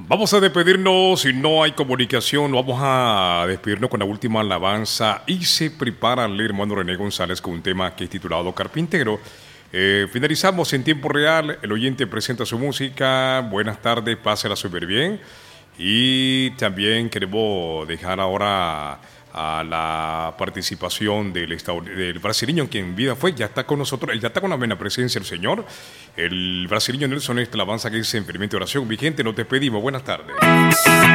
Vamos a despedirnos, si no hay comunicación, vamos a despedirnos con la última alabanza y se prepara el hermano René González con un tema que es titulado Carpintero. Finalizamos en tiempo real, el oyente presenta su música, buenas tardes, pásela súper bien y también queremos dejar ahora a la participación del brasileño que en vida fue, ya está con nosotros, ya está con la buena presencia el Señor, el brasileño Nelson, esta alabanza que dice en ferviente oración, vigente, nos despedimos, buenas tardes.